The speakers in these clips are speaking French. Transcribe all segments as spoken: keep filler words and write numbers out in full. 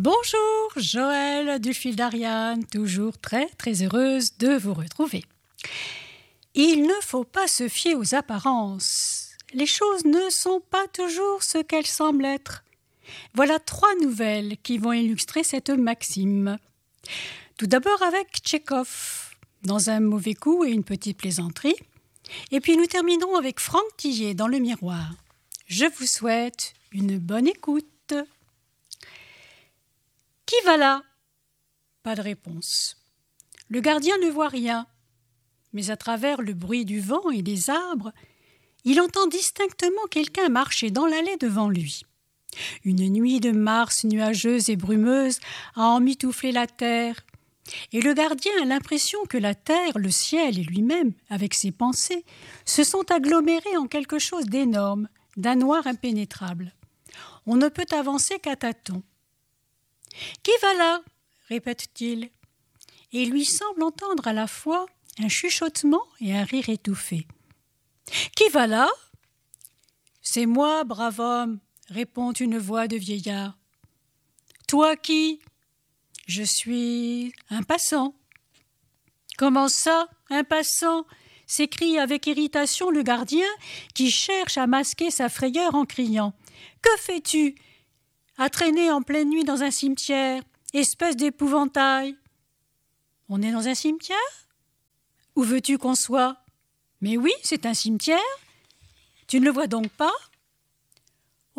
Bonjour, Joël du fil d'Ariane, toujours très très heureuse de vous retrouver. Il ne faut pas se fier aux apparences. Les choses ne sont pas toujours ce qu'elles semblent être. Voilà trois nouvelles qui vont illustrer cette maxime. Tout d'abord avec Tchekhov, dans un mauvais coup et une petite plaisanterie. Et puis nous terminons avec Franck Tillet dans Le Miroir. Je vous souhaite une bonne écoute. Qui va là ? Pas de réponse. Le gardien ne voit rien, mais à travers le bruit du vent et des arbres, il entend distinctement quelqu'un marcher dans l'allée devant lui. Une nuit de mars nuageuse et brumeuse a emmitouflé la terre, et le gardien a l'impression que la terre, le ciel et lui-même, avec ses pensées, se sont agglomérés en quelque chose d'énorme, d'un noir impénétrable. On ne peut avancer qu'à tâtons. « Qui va là ?» répète-t-il. Et il lui semble entendre à la fois un chuchotement et un rire étouffé. « Qui va là ?»« C'est moi, brave homme, » répond une voix de vieillard. « Toi qui ?»« Je suis un passant. »« Comment ça, un passant ?» s'écrie avec irritation le gardien qui cherche à masquer sa frayeur en criant. « Que fais-tu ? À traîner en pleine nuit dans un cimetière, espèce d'épouvantail. »« On est dans un cimetière ? Où veux-tu qu'on soit ? » ?»« Mais oui, c'est un cimetière. Tu ne le vois donc pas ? » ?»« Oh !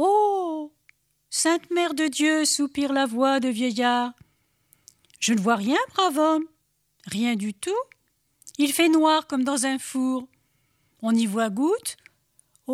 Sainte Mère de Dieu !» soupire la voix de vieillard. « Je ne vois rien, brave homme. Rien du tout. Il fait noir comme dans un four. On y voit goutte. Oh !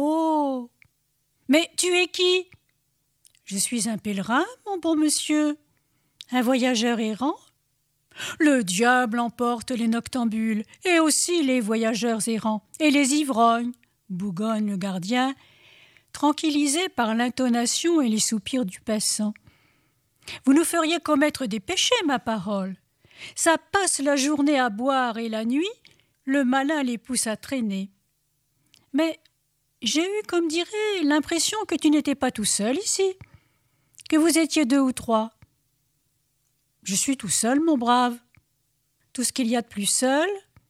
Mais tu es qui ? » « Je suis un pèlerin, mon bon monsieur, un voyageur errant. Le diable emporte les noctambules et aussi les voyageurs errants et les ivrognes, bougonne le gardien, tranquillisé par l'intonation et les soupirs du passant. Vous nous feriez commettre des péchés, ma parole. Ça passe la journée à boire et la nuit, le malin les pousse à traîner. Mais j'ai eu, comme dirait, l'impression que tu n'étais pas tout seul ici. Que vous étiez deux ou trois. »« Je suis tout seul, mon brave. Tout ce qu'il y a de plus seul.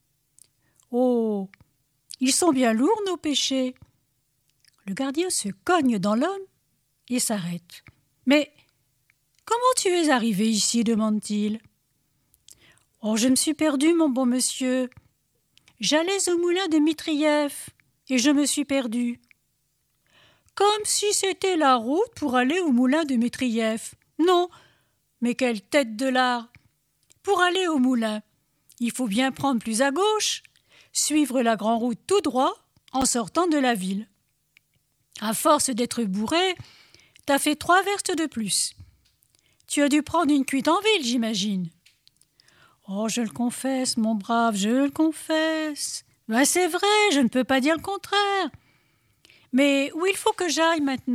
Oh, ils sont bien lourds, nos péchés. » Le gardien se cogne dans l'homme et s'arrête. « Mais comment tu es arrivé ici ?» demande-t-il. « Oh, je me suis perdu, mon bon monsieur. J'allais au moulin de Mitriev et je me suis perdu. » Comme si c'était la route pour aller au moulin de Mitriev. Non, mais quelle tête de lard. Pour aller au moulin, il faut bien prendre plus à gauche, suivre la grande route tout droit en sortant de la ville. À force d'être bourré, t'as fait trois verstes de plus. Tu as dû prendre une cuite en ville, j'imagine. Oh, je le confesse, mon brave, je le confesse. Ben, c'est vrai, je ne peux pas dire le contraire. Mais où il faut que j'aille maintenant ?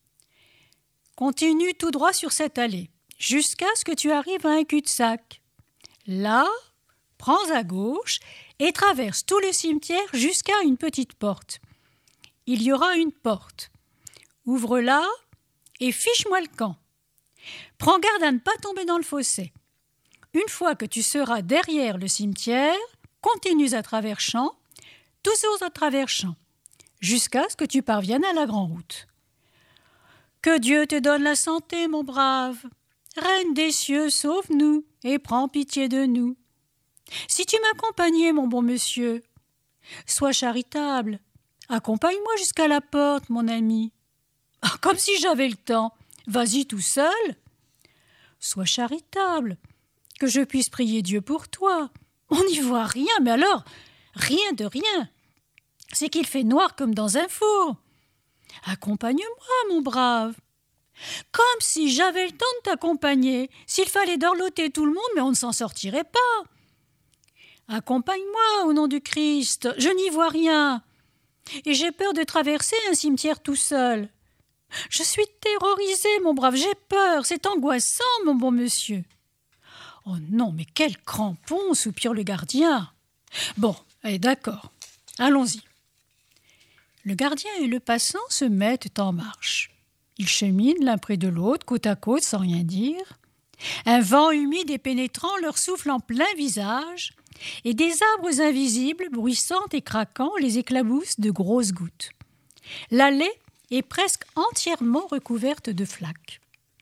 Continue tout droit sur cette allée, jusqu'à ce que tu arrives à un cul-de-sac. Là, prends à gauche et traverse tout le cimetière jusqu'à une petite porte. Il y aura une porte. Ouvre-la et fiche-moi le camp. Prends garde à ne pas tomber dans le fossé. Une fois que tu seras derrière le cimetière, continue à travers champs, toujours à travers champs, jusqu'à ce que tu parviennes à la grande route. Que Dieu te donne la santé, mon brave. Reine des cieux, sauve-nous et prends pitié de nous. Si tu m'accompagnais, mon bon monsieur, sois charitable. Accompagne-moi jusqu'à la porte, mon ami. Ah, comme si j'avais le temps. Vas-y tout seul. Sois charitable, que je puisse prier Dieu pour toi. On n'y voit rien, mais alors, rien de rien. C'est qu'il fait noir comme dans un four. Accompagne-moi, mon brave. Comme si j'avais le temps de t'accompagner. S'il fallait dorloter tout le monde, mais on ne s'en sortirait pas. Accompagne-moi au nom du Christ. Je n'y vois rien. Et j'ai peur de traverser un cimetière tout seul. Je suis terrorisé, mon brave, j'ai peur. C'est angoissant, mon bon monsieur. Oh non, mais quel crampon, soupire le gardien. Bon, allez, d'accord. Allons-y. Le gardien et le passant se mettent en marche. Ils cheminent l'un près de l'autre, côte à côte, sans rien dire. Un vent humide et pénétrant leur souffle en plein visage, et des arbres invisibles, bruissants et craquants, les éclaboussent de grosses gouttes. L'allée est presque entièrement recouverte de flaques.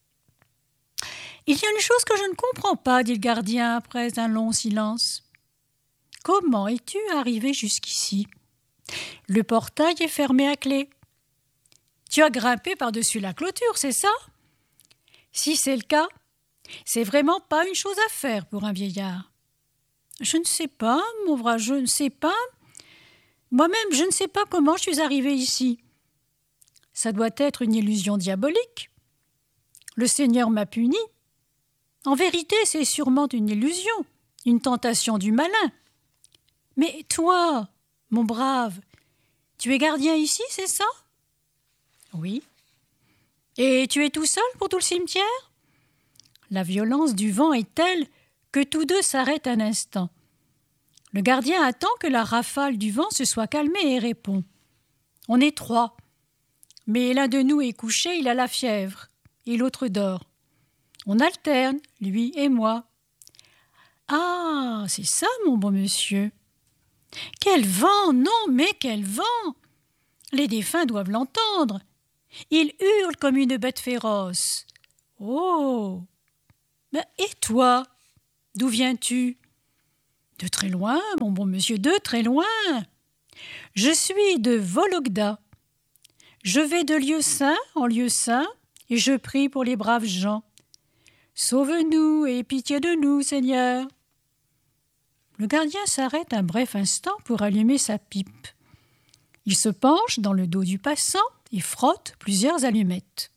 « Il y a une chose que je ne comprends pas, dit le gardien après un long silence. « Comment es-tu arrivé jusqu'ici ? Le portail est fermé à clé. Tu as grimpé par-dessus la clôture, c'est ça ? Si c'est le cas, c'est vraiment pas une chose à faire pour un vieillard. Je ne sais pas, mon vrai, je ne sais pas. Moi-même, je ne sais pas comment je suis arrivé ici. Ça doit être une illusion diabolique. Le Seigneur m'a puni. En vérité, c'est sûrement une illusion, une tentation du malin. Mais toi, mon brave, tu es gardien ici, c'est ça ? Oui. Et tu es tout seul pour tout le cimetière ? La violence du vent est telle que tous deux s'arrêtent un instant. Le gardien attend que la rafale du vent se soit calmée et répond. On est trois. Mais l'un de nous est couché, il a la fièvre, et l'autre dort. On alterne, lui et moi. Ah, c'est ça, mon bon monsieur. Quel vent, non, mais quel vent! Les défunts doivent l'entendre. Il hurle comme une bête féroce. Oh! Mais et toi? D'où viens-tu? De très loin, mon bon monsieur, de très loin. Je suis de Vologda. Je vais de lieu saint en lieu saint et je prie pour les braves gens. Sauve-nous et aie pitié de nous, Seigneur. Le gardien s'arrête un bref instant pour allumer sa pipe. Il se penche dans le dos du passant et frotte plusieurs allumettes.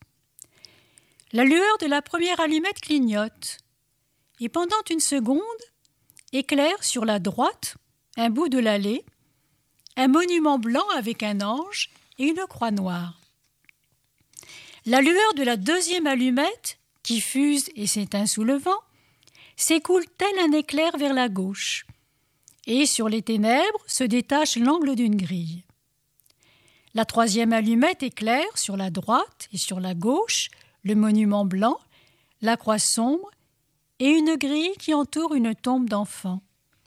La lueur de la première allumette clignote et pendant une seconde éclaire sur la droite un bout de l'allée, un monument blanc avec un ange et une croix noire. La lueur de la deuxième allumette, qui fuse et s'éteint sous le vent, s'écoule tel un éclair vers la gauche, et sur les ténèbres se détache l'angle d'une grille. La troisième allumette éclaire sur la droite et sur la gauche le monument blanc, la croix sombre et une grille qui entoure une tombe d'enfant.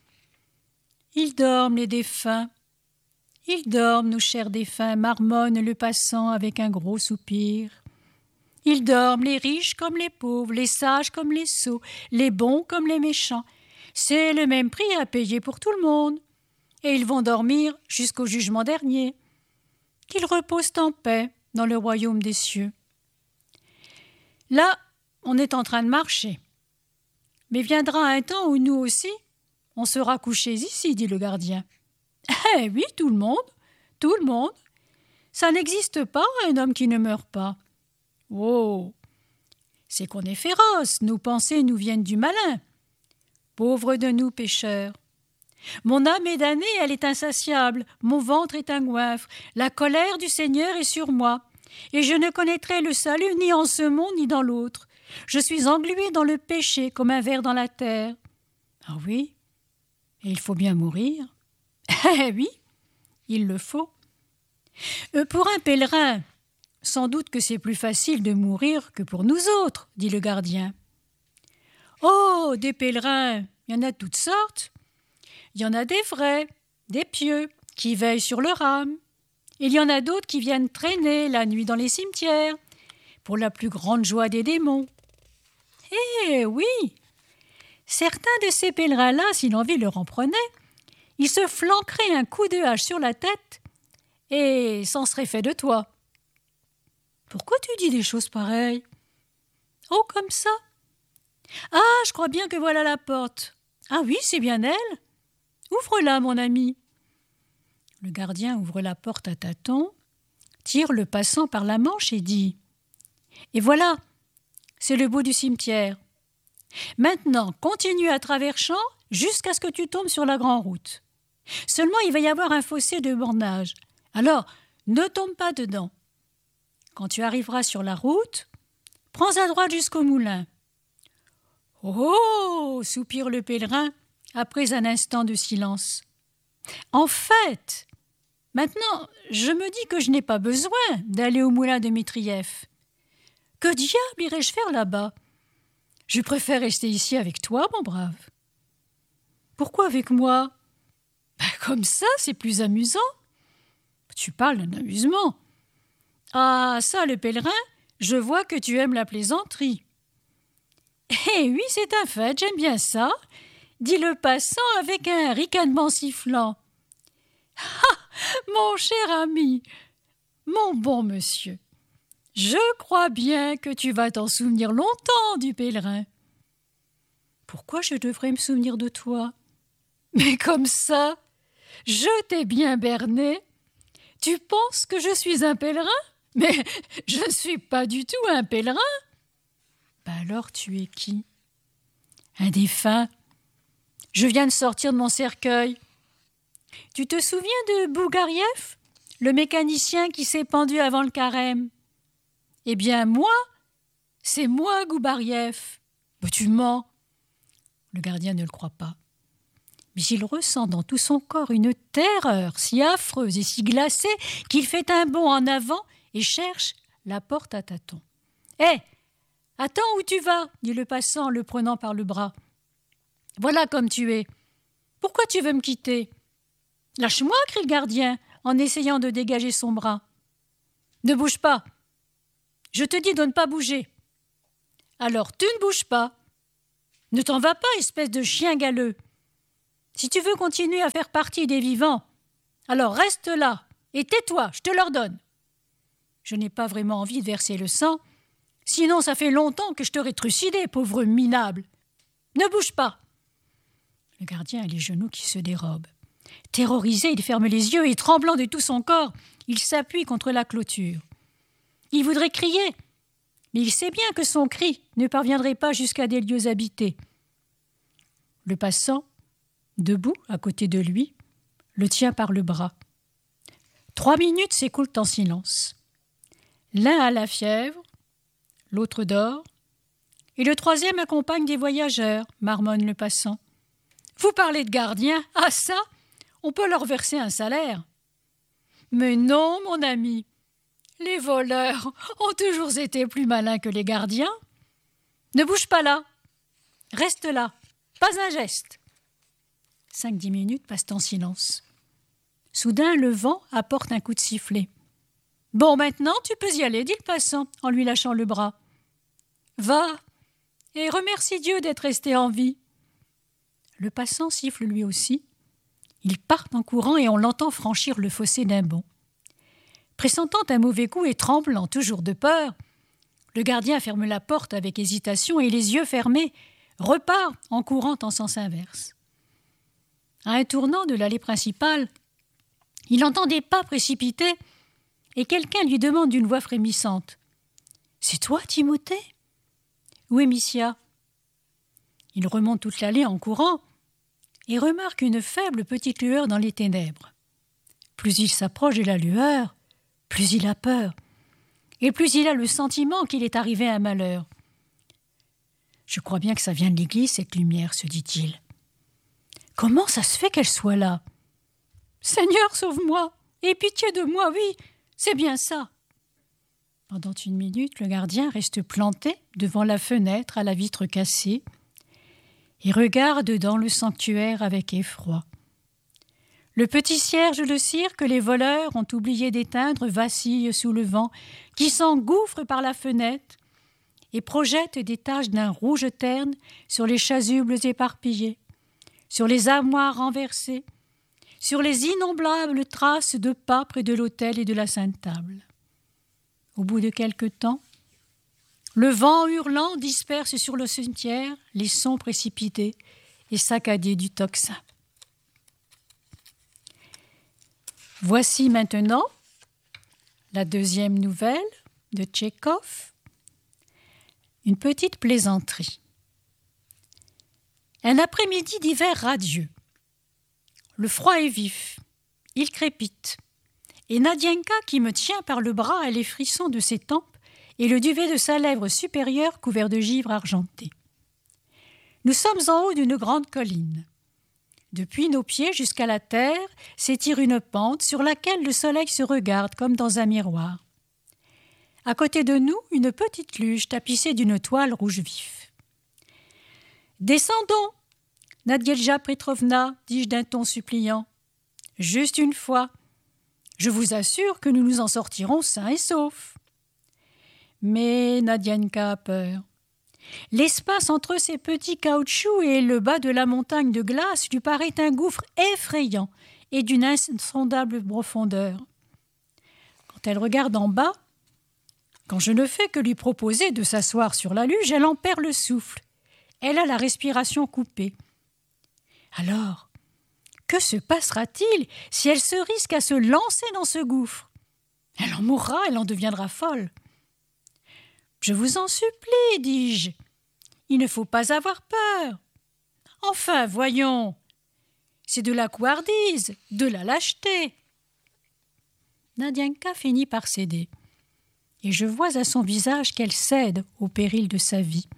Ils dorment, les défunts. Ils dorment, nos chers défunts, marmonne le passant avec un gros soupir. Ils dorment, les riches comme les pauvres, les sages comme les sots, les bons comme les méchants. C'est le même prix à payer pour tout le monde. Et ils vont dormir jusqu'au jugement dernier. Qu'ils reposent en paix dans le royaume des cieux. Là, on est en train de marcher. Mais viendra un temps où nous aussi, on sera couchés ici, dit le gardien. Eh oui, tout le monde, tout le monde. Ça n'existe pas, un homme qui ne meurt pas. Oh, c'est qu'on est féroce, nos pensées nous viennent du malin. Pauvres de nous, pécheurs. Mon âme est damnée, elle est insatiable, mon ventre est un goinfre, la colère du Seigneur est sur moi, et je ne connaîtrai le salut ni en ce monde ni dans l'autre. Je suis englué dans le péché comme un ver dans la terre. Ah oui, et il faut bien mourir. Eh oui, il le faut. Euh, pour un pèlerin, sans doute que c'est plus facile de mourir que pour nous autres, dit le gardien. Oh, des pèlerins, il y en a de toutes sortes. Il y en a des vrais, des pieux, qui veillent sur leur âme. Il y en a d'autres qui viennent traîner la nuit dans les cimetières, pour la plus grande joie des démons. Eh oui, certains de ces pèlerins-là, si l'envie leur en prenait, ils se flanqueraient un coup de hache sur la tête et s'en serait fait de toi. Pourquoi tu dis des choses pareilles? Oh, comme ça? Ah, je crois bien que voilà la porte. Ah oui, c'est bien elle. Ouvre-la, mon ami. Le gardien ouvre la porte à tâtons, tire le passant par la manche et dit « Et voilà, c'est le bout du cimetière. Maintenant, continue à travers champs jusqu'à ce que tu tombes sur la grande route. Seulement, il va y avoir un fossé de bornage. Alors, ne tombe pas dedans. Quand tu arriveras sur la route, prends à droite jusqu'au moulin. »« Oh !» soupire le pèlerin après un instant de silence. « En fait, maintenant, je me dis que je n'ai pas besoin d'aller au moulin de Mitrieff. Que diable irais-je faire là-bas? Je préfère rester ici avec toi, mon brave. Pourquoi avec moi? Ben, comme ça, c'est plus amusant. Tu parles d'un amusement. Ah, ça, le pèlerin, je vois que tu aimes la plaisanterie. Eh oui, c'est un fait, j'aime bien ça, dit le passant avec un ricanement sifflant. Ah, mon cher ami, mon bon monsieur, je crois bien que tu vas t'en souvenir longtemps du pèlerin. Pourquoi je devrais me souvenir de toi? Mais comme ça, je t'ai bien berné. Tu penses que je suis un pèlerin? Mais je ne suis pas du tout un pèlerin. Ben alors tu es qui? Un défunt. Je viens de sortir de mon cercueil. Tu te souviens de Bougariev, le mécanicien qui s'est pendu avant le carême? Eh bien moi, c'est moi Goubariev. Mais tu mens. Le gardien ne le croit pas. Mais il ressent dans tout son corps une terreur si affreuse et si glacée qu'il fait un bond en avant et cherche la porte à tâtons. « Hé, attends, où tu vas ?» dit le passant en le prenant par le bras. « Voilà comme tu es. Pourquoi tu veux me quitter ?»« Lâche-moi » crie le gardien en essayant de dégager son bras. « Ne bouge pas. Je te dis de ne pas bouger. »« Alors tu ne bouges pas. Ne t'en vas pas, espèce de chien galeux. Si tu veux continuer à faire partie des vivants, alors reste là et tais-toi, je te l'ordonne. Je n'ai pas vraiment envie de verser le sang, sinon ça fait longtemps que je t'aurais trucidé, pauvre minable. Ne bouge pas. » Le gardien a les genoux qui se dérobent. Terrorisé, il ferme les yeux et, tremblant de tout son corps, il s'appuie contre la clôture. Il voudrait crier, mais il sait bien que son cri ne parviendrait pas jusqu'à des lieux habités. Le passant, debout à côté de lui, le tient par le bras. Trois minutes s'écoulent en silence. L'un a la fièvre, l'autre dort, et le troisième accompagne des voyageurs, marmonne le passant. Vous parlez de gardiens? Ah ça, on peut leur verser un salaire. Mais non, mon ami, les voleurs ont toujours été plus malins que les gardiens. Ne bouge pas là, reste là, pas un geste. Cinq, dix minutes passent en silence. Soudain, le vent apporte un coup de sifflet. « Bon, maintenant, tu peux y aller, dit le passant, en lui lâchant le bras. Va, et remercie Dieu d'être resté en vie. » Le passant siffle lui aussi. Ils partent en courant et on l'entend franchir le fossé d'un bond. Pressentant un mauvais coup et tremblant toujours de peur, le gardien ferme la porte avec hésitation et les yeux fermés, repart en courant en sens inverse. À un tournant de l'allée principale, il entend des pas précipités et quelqu'un lui demande d'une voix frémissante. « C'est toi, Timothée ?»« Oui, Missia. » Il remonte toute l'allée en courant et remarque une faible petite lueur dans les ténèbres. Plus il s'approche de la lueur, plus il a peur, et plus il a le sentiment qu'il est arrivé un malheur. « Je crois bien que ça vient de l'église, cette lumière, » se dit-il. « Comment ça se fait qu'elle soit là? Seigneur, sauve-moi, aie pitié de moi, oui, c'est bien ça. » Pendant une minute, le gardien reste planté devant la fenêtre à la vitre cassée et regarde dans le sanctuaire avec effroi. Le petit cierge de cire que les voleurs ont oublié d'éteindre vacille sous le vent qui s'engouffre par la fenêtre et projette des taches d'un rouge terne sur les chasubles éparpillés, sur les armoires renversées, sur les innombrables traces de pas près de l'autel et de la Sainte Table. Au bout de quelque temps, le vent hurlant disperse sur le cimetière les sons précipités et saccadés du tocsin. Voici maintenant la deuxième nouvelle de Tchekhov, une petite plaisanterie. Un après-midi d'hiver radieux. Le froid est vif, il crépite, et Nadienka, qui me tient par le bras, a les frissons de ses tempes et le duvet de sa lèvre supérieure couvert de givre argenté. Nous sommes en haut d'une grande colline. Depuis nos pieds jusqu'à la terre s'étire une pente sur laquelle le soleil se regarde comme dans un miroir. À côté de nous, une petite luge tapissée d'une toile rouge vif. « Descendons, Nadiejda Petrovna, dis-je d'un ton suppliant. Juste une fois. Je vous assure que nous nous en sortirons sains et saufs. » Mais Nadienka a peur. L'espace entre ces petits caoutchoucs et le bas de la montagne de glace lui paraît un gouffre effrayant et d'une insondable profondeur. Quand elle regarde en bas, quand je ne fais que lui proposer de s'asseoir sur la luge, elle en perd le souffle. Elle a la respiration coupée. Alors, que se passera-t-il si elle se risque à se lancer dans ce gouffre ? Elle en mourra, elle en deviendra folle. « Je vous en supplie, dis-je. Il ne faut pas avoir peur. Enfin, voyons. C'est de la couardise, de la lâcheté. » Nadienka finit par céder. Et je vois à son visage qu'elle cède au péril de sa vie.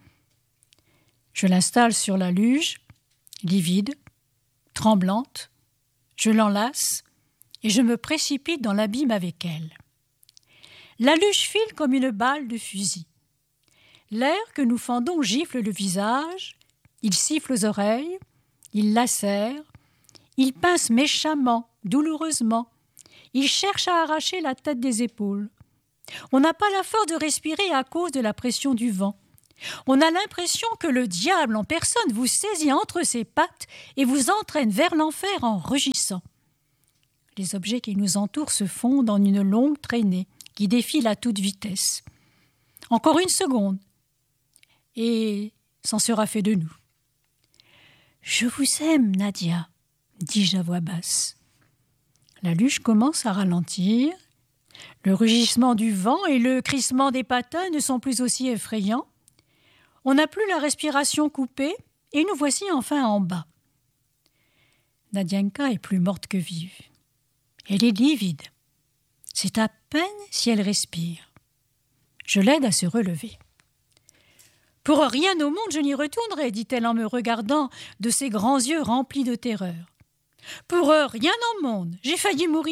Je l'installe sur la luge, livide, tremblante. Je l'enlace et je me précipite dans l'abîme avec elle. La luge file comme une balle de fusil. L'air que nous fendons gifle le visage, il siffle aux oreilles, il lacère, il pince méchamment, douloureusement, il cherche à arracher la tête des épaules. On n'a pas la force de respirer à cause de la pression du vent. On a l'impression que le diable en personne vous saisit entre ses pattes et vous entraîne vers l'enfer en rugissant. Les objets qui nous entourent se fondent en une longue traînée qui défile à toute vitesse. Encore une seconde, et c'en sera fait de nous. « Je vous aime, Nadia », dis-je à voix basse. La luge commence à ralentir. Le rugissement du vent et le crissement des patins ne sont plus aussi effrayants. On n'a plus la respiration coupée et nous voici enfin en bas. Nadienka est plus morte que vive. Elle est livide. C'est à peine si elle respire. Je l'aide à se relever. « Pour rien au monde je n'y retournerai, dit-elle en me regardant de ses grands yeux remplis de terreur. Pour rien au monde, j'ai failli mourir. »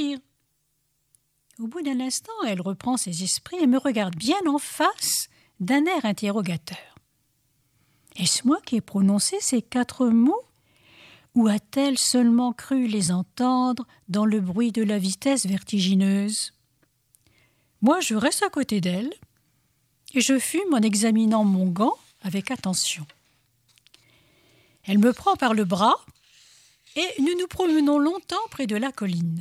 Au bout d'un instant, elle reprend ses esprits et me regarde bien en face d'un air interrogateur. Est-ce moi qui ai prononcé ces quatre mots ou a-t-elle seulement cru les entendre dans le bruit de la vitesse vertigineuse ? Moi, je reste à côté d'elle et je fume en examinant mon gant avec attention. Elle me prend par le bras et nous nous promenons longtemps près de la colline.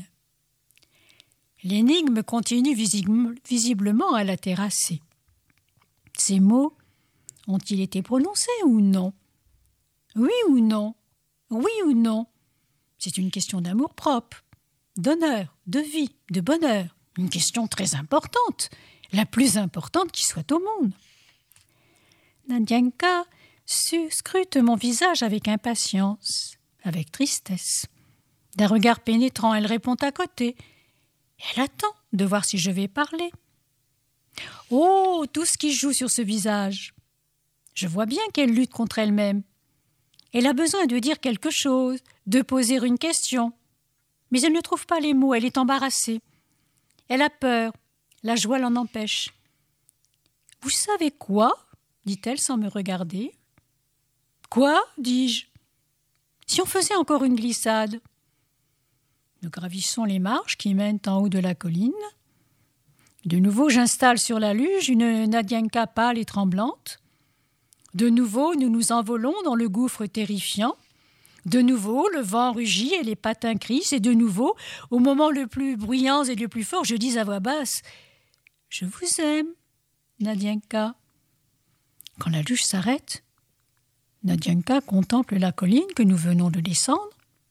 L'énigme continue visiblement à la terrasser. Ces mots ont-ils été prononcés ou non ? Oui ou non ? Oui ou non ? C'est une question d'amour-propre, d'honneur, de vie, de bonheur. Une question très importante, la plus importante qui soit au monde. Nadienka scrute mon visage avec impatience, avec tristesse. D'un regard pénétrant, elle répond à côté. Elle attend de voir si je vais parler. Oh, tout ce qui joue sur ce visage. Je vois bien qu'elle lutte contre elle-même. Elle a besoin de dire quelque chose, de poser une question. Mais elle ne trouve pas les mots, elle est embarrassée. Elle a peur, la joie l'en empêche. « Vous savez quoi ?» dit-elle sans me regarder. « Quoi ?» dis-je. « Si on faisait encore une glissade ?» Nous gravissons les marches qui mènent en haut de la colline. De nouveau, j'installe sur la luge une Nadienka pâle et tremblante. De nouveau, nous nous envolons dans le gouffre terrifiant. De nouveau, le vent rugit et les patins crissent. Et de nouveau, au moment le plus bruyant et le plus fort, je dis à voix basse « Je vous aime, Nadienka ». Quand la luge s'arrête, Nadienka contemple la colline que nous venons de descendre.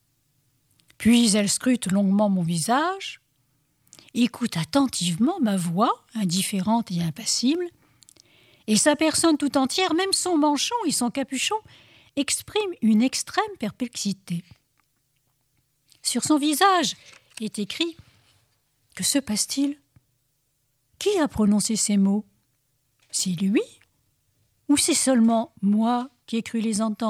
Puis elle scrute longuement mon visage, écoute attentivement ma voix, indifférente et impassible, et sa personne tout entière, même son manchon et son capuchon, exprime une extrême perplexité. Sur son visage est écrit « Que se passe-t-il ? Qui a prononcé ces mots ? C'est lui ? Ou c'est seulement moi qui ai cru les entendre ?»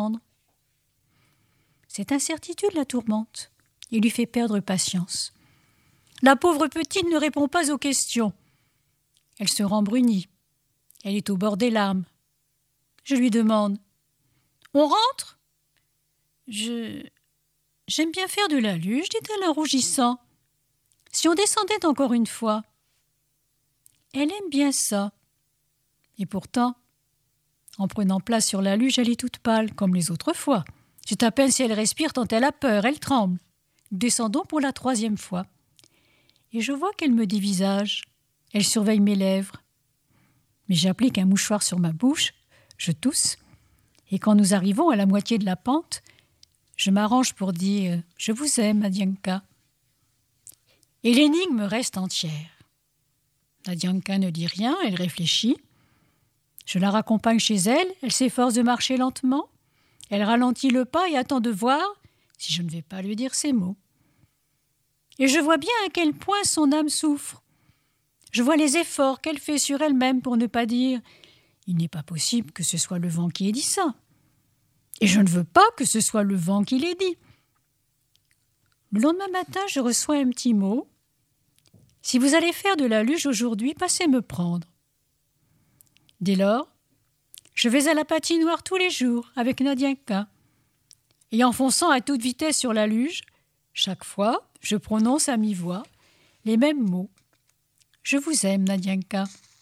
Cette incertitude la tourmente et lui fait perdre patience. La pauvre petite ne répond pas aux questions. Elle se rembrunit. Elle est au bord des larmes. Je lui demande « On rentre ?» Je... J'aime bien faire de la luge, dit-elle en rougissant. Si on descendait encore une fois. Elle aime bien ça. Et pourtant, en prenant place sur la luge, elle est toute pâle, comme les autres fois. C'est à peine si elle respire tant elle a peur, elle tremble. Nous descendons pour la troisième fois. Et je vois qu'elle me dévisage. Elle surveille mes lèvres. Mais j'applique un mouchoir sur ma bouche, je tousse, et quand nous arrivons à la moitié de la pente, je m'arrange pour dire « Je vous aime, Nadienka ». Et l'énigme reste entière. Nadienka ne dit rien, elle réfléchit. Je la raccompagne chez elle, elle s'efforce de marcher lentement. Elle ralentit le pas et attend de voir si je ne vais pas lui dire ces mots. Et je vois bien à quel point son âme souffre. Je vois les efforts qu'elle fait sur elle-même pour ne pas dire « Il n'est pas possible que ce soit le vent qui ait dit ça. » Et je ne veux pas que ce soit le vent qui l'ait dit. Le lendemain matin, je reçois un petit mot. « Si vous allez faire de la luge aujourd'hui, passez me prendre. » Dès lors, je vais à la patinoire tous les jours avec Nadienka. Et en fonçant à toute vitesse sur la luge, chaque fois, je prononce à mi-voix les mêmes mots. « Je vous aime, Nadienka. »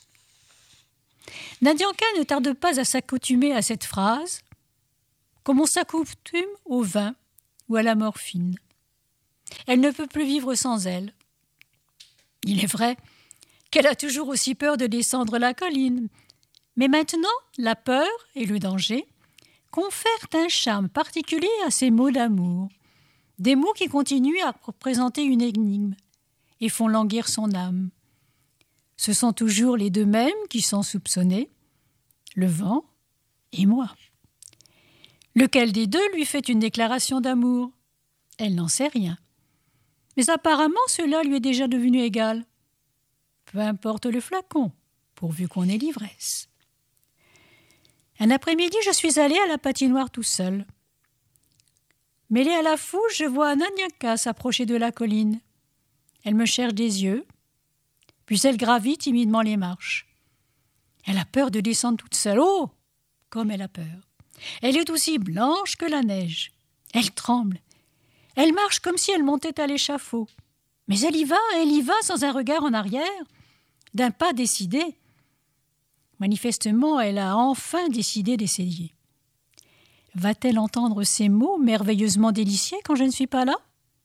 Nadienka ne tarde pas à s'accoutumer à cette phrase, comme on s'accoutume au vin ou à la morphine. Elle ne peut plus vivre sans elle. Il est vrai qu'elle a toujours aussi peur de descendre la colline, mais maintenant, la peur et le danger confèrent un charme particulier à ces mots d'amour, des mots qui continuent à représenter une énigme et font languir son âme. Ce sont toujours les deux mêmes qui sont soupçonnés, le vent et moi. Lequel des deux lui fait une déclaration d'amour ? Elle n'en sait rien. Mais apparemment, cela lui est déjà devenu égal. Peu importe le flacon, pourvu qu'on ait l'ivresse. Un après-midi, je suis allée à la patinoire tout seul. Mêlée à la foule, je vois Nadienka s'approcher de la colline. Elle me cherche des yeux, puis elle gravit timidement les marches. Elle a peur de descendre toute seule. Oh, comme elle a peur. Elle est aussi blanche que la neige. Elle tremble. Elle marche comme si elle montait à l'échafaud. Mais elle y va, elle y va sans un regard en arrière, d'un pas décidé. Manifestement, elle a enfin décidé d'essayer. Va-t-elle entendre ces mots merveilleusement délicieux quand je ne suis pas là ?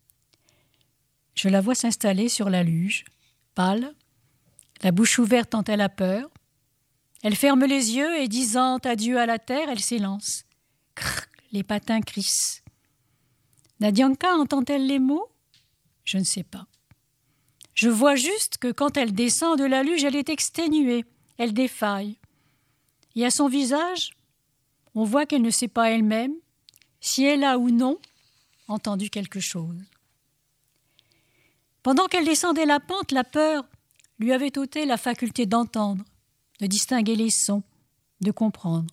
Je la vois s'installer sur la luge, pâle, la bouche ouverte tant elle a peur. Elle ferme les yeux et, disant adieu à la terre, elle s'élance. Crrr, les patins crissent. Nadienka entend-elle les mots ? Je ne sais pas. Je vois juste que quand elle descend de la luge, elle est exténuée, elle défaille. Et à son visage, on voit qu'elle ne sait pas elle-même si elle a ou non entendu quelque chose. Pendant qu'elle descendait la pente, la peur lui avait ôté la faculté d'entendre, de distinguer les sons, de comprendre.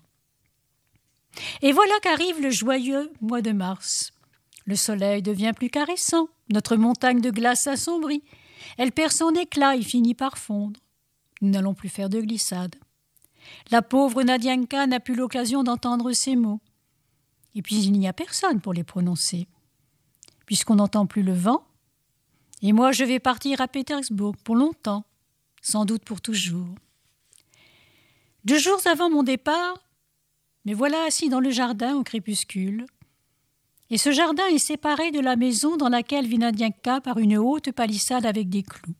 Et voilà qu'arrive le joyeux mois de mars. Le soleil devient plus caressant, notre montagne de glace s'assombrit, elle perd son éclat et finit par fondre. Nous n'allons plus faire de glissade. La pauvre Nadienka n'a plus l'occasion d'entendre ces mots. Et puis il n'y a personne pour les prononcer, puisqu'on n'entend plus le vent. Et moi je vais partir à Pétersbourg pour longtemps, sans doute pour toujours. Deux jours avant mon départ, me voilà assis dans le jardin au crépuscule. Et ce jardin est séparé de la maison dans laquelle vit Nadienka par une haute palissade avec des clous.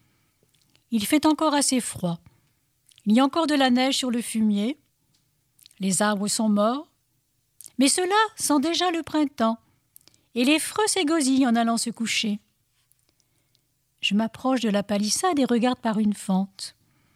Il fait encore assez froid. Il y a encore de la neige sur le fumier. Les arbres sont morts. Mais cela sent déjà le printemps, et les freux s'égosillent en allant se coucher. Je m'approche de la palissade et regarde par une fente.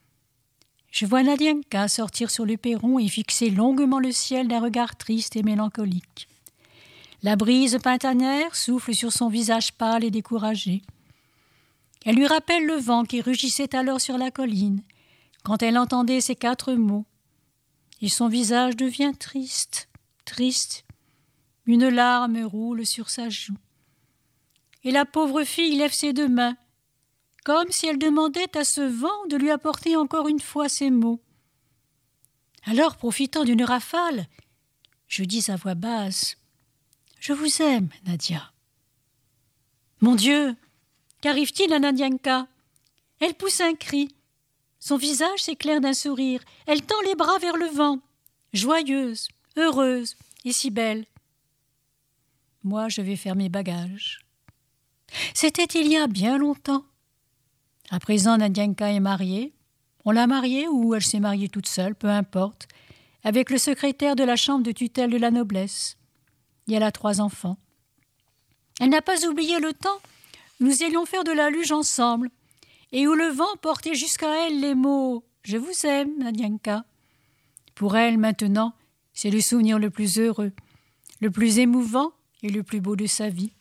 Je vois Nadienka sortir sur le perron et fixer longuement le ciel d'un regard triste et mélancolique. La brise printanière souffle sur son visage pâle et découragé. Elle lui rappelle le vent qui rugissait alors sur la colline, quand elle entendait ces quatre mots. Et son visage devient triste, triste. Une larme roule sur sa joue. Et la pauvre fille lève ses deux mains, comme si elle demandait à ce vent de lui apporter encore une fois ces mots. Alors, profitant d'une rafale, je dis à voix basse « Je vous aime, Nadia ». Mon Dieu, qu'arrive-t-il à Nadienka? Elle pousse un cri. Son visage s'éclaire d'un sourire. Elle tend les bras vers le vent, joyeuse, heureuse et si belle. Moi, je vais faire mes bagages. C'était il y a bien longtemps. À présent, Nadienka est mariée. On l'a mariée ou elle s'est mariée toute seule, peu importe, avec le secrétaire de la chambre de tutelle de la noblesse. Et elle a trois enfants. Elle n'a pas oublié le temps où nous allions faire de la luge ensemble et où le vent portait jusqu'à elle les mots « Je vous aime, Nadienka ». Pour elle, maintenant, c'est le souvenir le plus heureux, le plus émouvant et le plus beau de sa vie.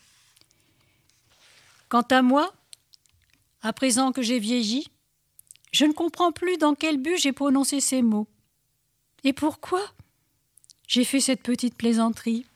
Quant à moi, à présent que j'ai vieilli, je ne comprends plus dans quel but j'ai prononcé ces mots. Et pourquoi j'ai fait cette petite plaisanterie.